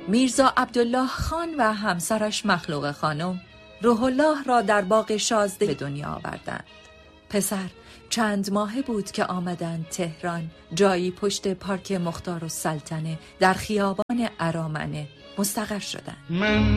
میرزا عبدالله خان و همسرش مخلوق خانم روح الله را در باغ شازده به دنیا آوردند. پسر چند ماهه بود که آمدند تهران، جایی پشت پارک مختارالسلطنه در خیابان ارامنه مستقر شدند.